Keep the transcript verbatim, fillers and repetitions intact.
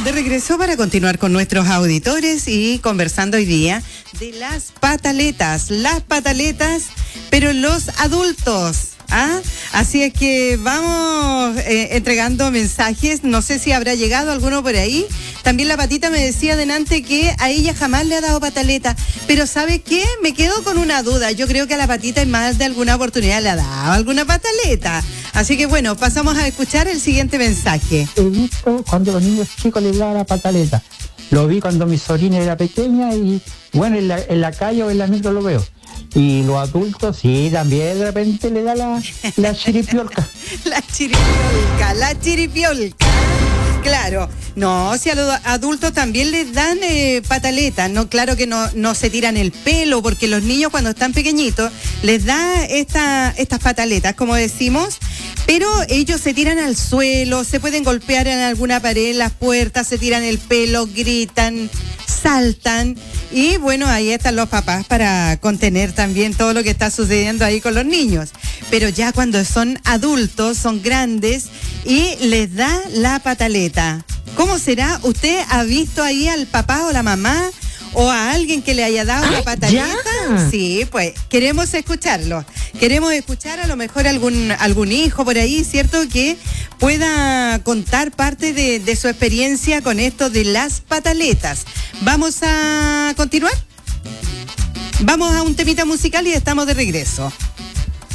de regreso para continuar con nuestros auditores y conversando hoy día de las pataletas, las pataletas, pero los adultos. ¿Ah? Así es que vamos eh, entregando mensajes. No sé si habrá llegado alguno por ahí. También la Patita me decía delante que a ella jamás le ha dado pataleta. Pero ¿sabe qué? Me quedo con una duda. Yo creo que a la Patita en más de alguna oportunidad le ha dado alguna pataleta. Así que bueno, pasamos a escuchar el siguiente mensaje. He visto cuando los niños chicos les daban la pataleta. Lo vi cuando mi sobrina era pequeña y bueno, en la, en la calle o en la micro lo veo. Y los adultos, sí, también de repente le da la, la chiripiolca. La chiripiolca, la chiripiolca. Claro, no, si a los adultos también les dan eh, pataletas, no, claro que no, no se tiran el pelo, porque los niños cuando están pequeñitos les da esta, estas pataletas, como decimos, pero ellos se tiran al suelo, se pueden golpear en alguna pared, en las puertas, se tiran el pelo, gritan, saltan, y bueno, ahí están los papás para contener también todo lo que está sucediendo ahí con los niños. Pero ya cuando son adultos, son grandes y les da la pataleta. ¿Cómo será? ¿Usted ha visto ahí al papá o la mamá o a alguien que le haya dado la pataleta? Ya. Sí, pues queremos escucharlo. Queremos escuchar a lo mejor algún algún hijo por ahí, ¿cierto? Que pueda contar parte de, de su experiencia con esto de las pataletas. ¿Vamos a continuar? Vamos a un temita musical y estamos de regreso.